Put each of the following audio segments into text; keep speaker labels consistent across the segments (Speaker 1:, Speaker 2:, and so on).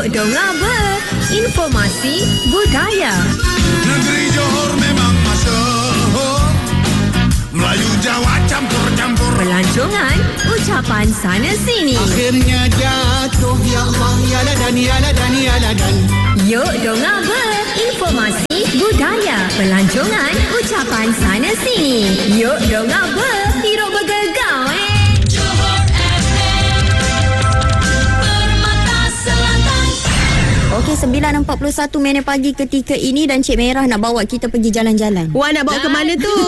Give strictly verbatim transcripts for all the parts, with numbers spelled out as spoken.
Speaker 1: Yuk dengar ber, informasi budaya.
Speaker 2: Negeri Johor memang masyhur, Melayu Jawa campur-campur.
Speaker 1: Pelancongan, ucapan sana sini.
Speaker 2: Akhirnya jatuh, ya Allah, ya ladan, ya ladan, ya ladan.
Speaker 1: Yuk dengar ber, informasi budaya. Pelancongan, ucapan sana sini. Yuk dengar ber, hidup bergegar eh.
Speaker 3: Okey, sembilan empat puluh satu minit pagi ketika ini dan Cik Merah nak bawa kita pergi jalan-jalan.
Speaker 4: Wah, nak bawa ke mana tu?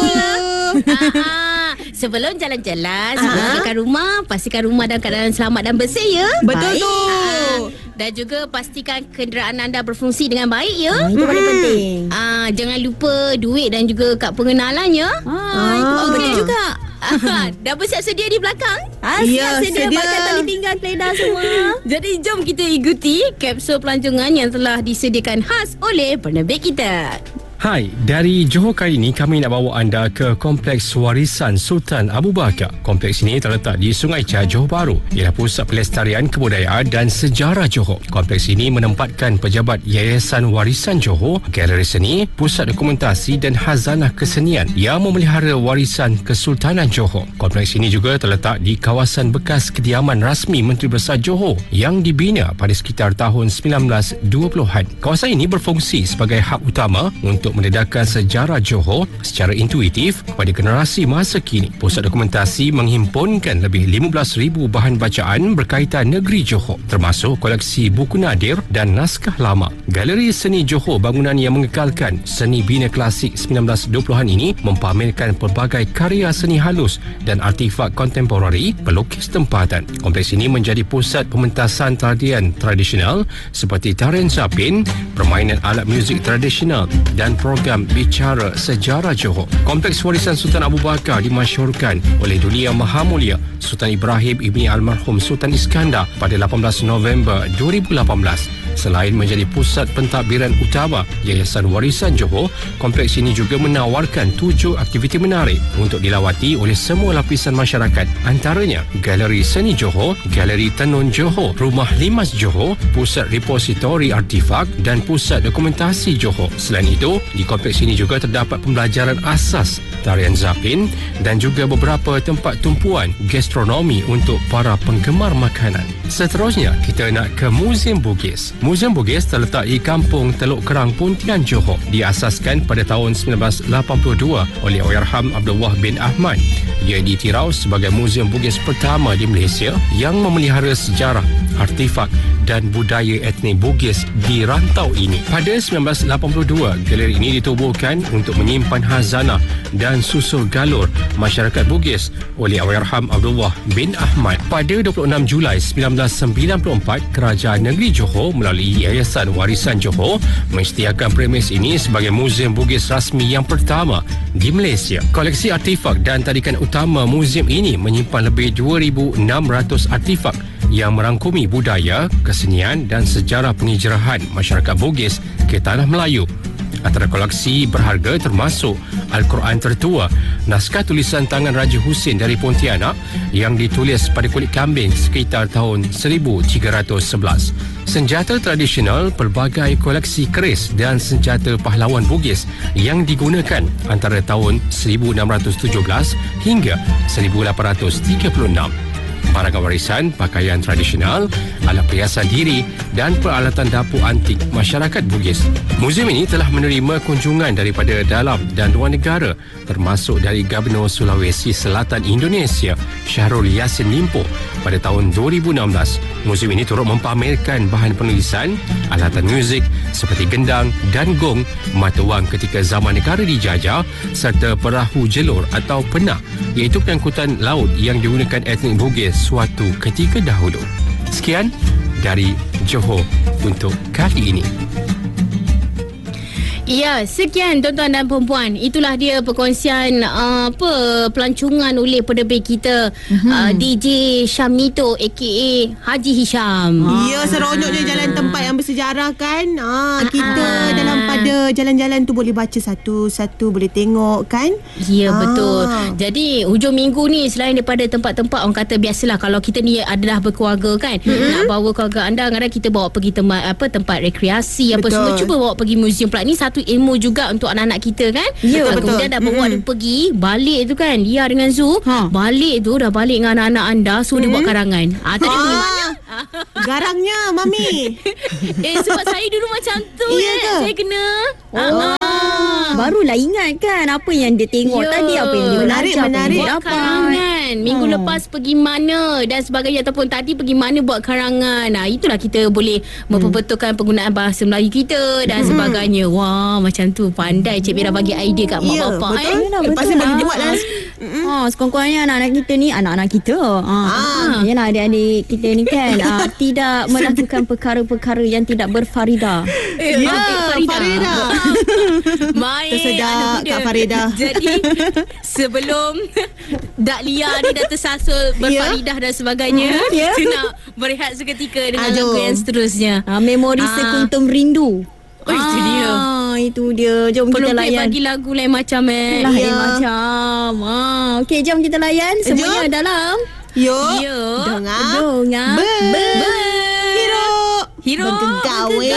Speaker 5: Ah, sebelum jalan-jalan, sebelum tinggalkan rumah, pastikan rumah dalam keadaan selamat dan bersih ya.
Speaker 4: Betul
Speaker 3: Baik.
Speaker 4: tu.
Speaker 5: Ah, dan juga pastikan kenderaan anda berfungsi dengan baik ya.
Speaker 3: Ah, itu paling penting.
Speaker 5: Ah, jangan lupa duit dan juga kad pengenalan ya.
Speaker 3: Ah, itu
Speaker 4: Ah.
Speaker 3: penting juga.
Speaker 5: Ah, dah bersiap sedia di belakang?
Speaker 3: Ah,
Speaker 4: Ya,
Speaker 3: siap sedia
Speaker 4: sedia.
Speaker 3: pakai tali pinggang, keledar semua.
Speaker 5: Jadi jom kita ikuti kapsul pelancongan yang telah disediakan khas oleh penerbit kita.
Speaker 6: Hai, dari Johor kali ini kami nak bawa anda ke Kompleks Warisan Sultan Abu Bakar. Kompleks ini terletak di Sungai Cah, Johor Bahru. Ialah pusat pelestarian kebudayaan dan sejarah Johor. Kompleks ini menempatkan pejabat Yayasan Warisan Johor, galeri seni, pusat dokumentasi dan khazanah kesenian yang memelihara warisan Kesultanan Johor. Kompleks ini juga terletak di kawasan bekas kediaman rasmi Menteri Besar Johor yang dibina pada sekitar tahun sembilan belas dua puluhan. Kawasan ini berfungsi sebagai hub utama untuk mendedahkan sejarah Johor secara intuitif kepada generasi masa kini. Pusat dokumentasi menghimpunkan lebih lima belas ribu bahan bacaan berkaitan negeri Johor, termasuk koleksi buku nadir dan naskah lama. Galeri Seni Johor, bangunan yang mengekalkan seni bina klasik sembilan belas dua puluhan ini, mempamerkan pelbagai karya seni halus dan artifak kontemporari pelukis tempatan. Kompleks ini menjadi pusat pementasan tarian tradisional seperti tarian zapin, permainan alat muzik tradisional dan program bicara sejarah Johor. Kompleks Warisan Sultan Abu Bakar dimasyhurkan oleh Dunia Maha Mulia Sultan Ibrahim Ibni Almarhum Sultan Iskandar pada lapan belas November dua ribu lapan belas. Selain menjadi pusat pentadbiran utama Yayasan Warisan Johor, kompleks ini juga menawarkan tujuh aktiviti menarik untuk dilawati oleh semua lapisan masyarakat. Antaranya Galeri Seni Johor, Galeri Tenun Johor, Rumah Limas Johor, Pusat Repositori Artifak dan Pusat Dokumentasi Johor. Selain itu, di kompleks ini juga terdapat pembelajaran asas tarian zapin dan juga beberapa tempat tumpuan gastronomi untuk para penggemar makanan. Seterusnya, kita nak ke Muzium Bugis. Muzium Bugis terletak di Kampung Teluk Kerang, Pontian, Johor. Diasaskan pada tahun sembilan belas lapan puluh dua oleh Allahyarham Abdullah bin Ahmad. Ia ditirau sebagai Muzium Bugis pertama di Malaysia yang memelihara sejarah, artifak dan budaya etnik Bugis di rantau ini. Pada sembilan belas lapan puluh dua, galeri ini ditubuhkan untuk menyimpan khazanah dan susul galur masyarakat Bugis oleh Allahyarham Abdullah bin Ahmad. Pada dua puluh enam Julai sembilan belas sembilan puluh empat, Kerajaan Negeri Johor melalui Yayasan Warisan Johor mengisytiharkan premis ini sebagai Muzium Bugis rasmi yang pertama di Malaysia. Koleksi artifak dan tadikan utama muzium ini menyimpan lebih dua ribu enam ratus artifak yang merangkumi budaya, kesenian dan sejarah penghijrahan masyarakat Bugis ke Tanah Melayu. Antara koleksi berharga termasuk Al-Quran tertua, naskah tulisan tangan Raja Husin dari Pontianak yang ditulis pada kulit kambing sekitar tahun seribu tiga ratus sebelas. Senjata tradisional, pelbagai koleksi keris dan senjata pahlawan Bugis yang digunakan antara tahun seribu enam ratus tujuh belas hingga seribu lapan ratus tiga puluh enam. Barang warisan, pakaian tradisional, alat perhiasan diri dan peralatan dapur antik masyarakat Bugis. Muzium ini telah menerima kunjungan daripada dalam dan luar negara, termasuk dari Gubernur Sulawesi Selatan Indonesia Syahrul Yassin Limpo pada tahun dua ribu enam belas. Muzium ini turut mempamerkan bahan penulisan, alatan muzik seperti gendang dan gong, mata wang ketika zaman negara dijajah serta perahu jelur atau penak, iaitu pengangkutan laut yang digunakan etnik Bugis suatu ketika dahulu. Sekian dari Johor untuk kali ini.
Speaker 5: Ya, sekian tuan-tuan dan perempuan. Itulah dia perkongsian uh, apa pelancongan oleh penerbit kita mm-hmm. uh, D J Syamito aka Haji Hisham.
Speaker 4: Ya, seronoknya jalan tempat yang bersejarah kan. Ah, kita ah. dalam pada jalan-jalan tu boleh baca satu-satu, boleh tengok kan.
Speaker 5: Ya,
Speaker 4: ah.
Speaker 5: betul. Jadi hujung minggu ni selain daripada tempat-tempat orang kata biasalah kalau kita ni adalah berkeluarga kan, mm-hmm. nak bawa keluarga anda, kadang kita bawa pergi tempat apa tempat rekreasi apa
Speaker 4: betul.
Speaker 5: semua, cuba bawa pergi museum pula. Ni satu ilmu juga untuk anak-anak kita kan.
Speaker 3: Ya,
Speaker 5: ha,
Speaker 3: betul.
Speaker 5: Kemudian dah bawa
Speaker 4: mm-hmm.
Speaker 5: dia pergi balik tu kan, dia dengan Zoo
Speaker 3: ha.
Speaker 5: balik tu dah balik dengan anak-anak anda, so mm-hmm. dia buat karangan. Ah, tadi
Speaker 4: ah.
Speaker 5: pergi mana?
Speaker 4: Garangnya Mami.
Speaker 5: Eh sebab saya dulu macam tu
Speaker 4: ya
Speaker 5: kan, saya kena
Speaker 3: Oh. Ah. Barulah ingat kan apa yang dia tengok
Speaker 5: Yo.
Speaker 3: tadi, apa yang dia
Speaker 4: Menarik,
Speaker 3: belajar,
Speaker 4: menarik.
Speaker 3: apa yang dia
Speaker 5: buat
Speaker 3: dapat.
Speaker 5: karangan minggu
Speaker 3: Oh.
Speaker 5: lepas pergi mana dan sebagainya, ataupun tadi pergi mana buat karangan. Nah, itulah kita boleh hmm. memperbetulkan penggunaan bahasa Melayu kita dan hmm. sebagainya. Wah, macam tu pandai Cik Mira bagi idea kat mak
Speaker 4: Ya,
Speaker 5: bapak
Speaker 4: betul.
Speaker 5: eh.
Speaker 3: Yelah,
Speaker 4: Lepas
Speaker 3: betul
Speaker 4: ni boleh
Speaker 3: lah.
Speaker 4: buat lah.
Speaker 3: Ha, sekurang-kurangnya anak-anak kita ni anak-anak kita. Ha.
Speaker 4: Ah.
Speaker 3: Yalah, adik-adik kita ni kan ah, tidak melakukan perkara-perkara yang tidak berfaedah.
Speaker 5: Eh,
Speaker 4: Ya,
Speaker 5: eh, Farida.
Speaker 4: Farida.
Speaker 5: Main
Speaker 4: Tersedak,
Speaker 5: anak muda.
Speaker 4: Kak Farida.
Speaker 5: Jadi sebelum Dak Lia ni dah tersasul berfaridah dan sebagainya,
Speaker 3: Ya.
Speaker 5: kita nak berehat seketika dengan
Speaker 4: Aduh.
Speaker 5: lagu yang seterusnya.
Speaker 3: Ha, memori
Speaker 5: Ah.
Speaker 3: sekuntum rindu.
Speaker 5: Oh, itu dia.
Speaker 3: Ah, itu dia. Jom kita
Speaker 5: Penumpit
Speaker 3: layan.
Speaker 5: bagi lagu lain macam eh.
Speaker 3: Lain
Speaker 4: Ya.
Speaker 3: macam. Ah, okey, jom kita layan semuanya
Speaker 4: Jom.
Speaker 3: dalam
Speaker 4: Yo.
Speaker 5: Yo.
Speaker 4: Dengar.
Speaker 3: Dengar
Speaker 4: Ber.
Speaker 5: Ber.
Speaker 4: Hero.
Speaker 5: Hero
Speaker 4: Bergegawe.